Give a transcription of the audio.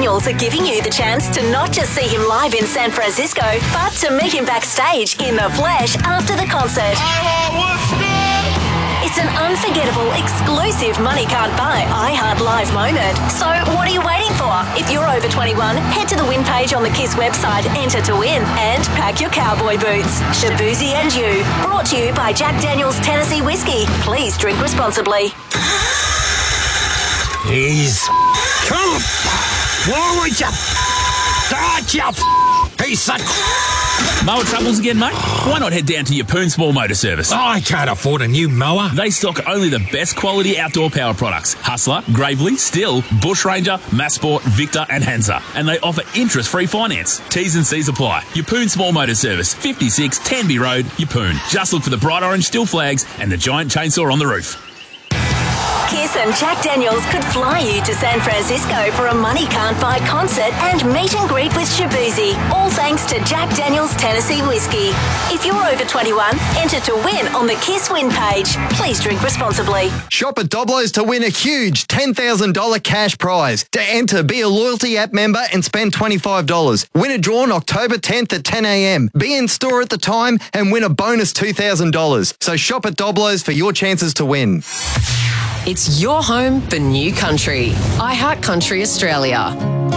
Daniels are giving you the chance to not just see him live in San Francisco, but to meet him backstage in the flesh after the concert. It's an unforgettable, exclusive Money Can't Buy iHeart Live moment. So what are you waiting for? If you're over 21, head to the win page on the KISS website, enter to win, and pack your cowboy boots. Shaboozey and You, brought to you by Jack Daniel's Tennessee Whiskey. Please drink responsibly. He's... Come! Why would you... Start you... Piece of... Mower troubles again, mate? Why not head down to Yeppoon Small Motor Service? I can't afford a new mower. They stock only the best quality outdoor power products. Hustler, Gravely, Still, Bushranger, Massport, Victor and Hansa. And they offer interest-free finance. T's and C's apply. Yeppoon Small Motor Service, 56 Tanby Road, Yeppoon. Just look for the bright orange Still flags and the giant chainsaw on the roof. KISS and Jack Daniels could fly you to San Francisco for a Money Can't Buy concert and meet and greet with Shaboozey. All thanks to Jack Daniel's Tennessee Whiskey. If you're over 21, enter to win on the KISS win page. Please drink responsibly. Shop at Doblo's to win a huge $10,000 cash prize. To enter, be a loyalty app member and spend $25. Win a draw on October 10th at 10 a.m. Be in store at the time and win a bonus $2,000. So shop at Doblo's for your chances to win. It's your home for new country. iHeart Country Australia.